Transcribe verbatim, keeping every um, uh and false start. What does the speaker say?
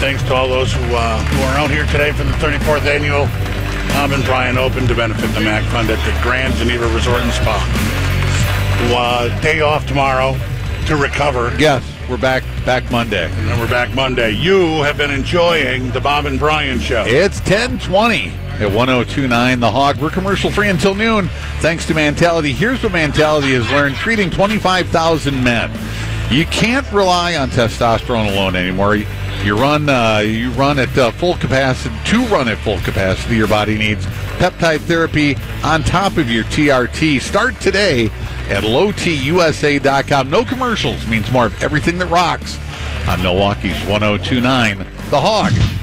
thanks to all those who uh, who are out here today for the thirty-fourth annual Bob and Brian Open to benefit the M A C Fund at the Grand Geneva Resort and Spa. Uh, day off tomorrow to recover. Yes, we're back back Monday. And then we're back Monday. You have been enjoying the Bob and Brian Show. It's ten twenty at one oh two point nine The Hog. We're commercial free until noon, thanks to Mentality. Here's what Mentality has learned, treating twenty-five thousand men. You can't rely on testosterone alone anymore. You run, uh, you run at uh, full capacity. To run at full capacity, your body needs peptide therapy on top of your T R T. Start today at low t u s a dot com. No commercials means more of everything that rocks on Milwaukee's one oh two point nine The Hog.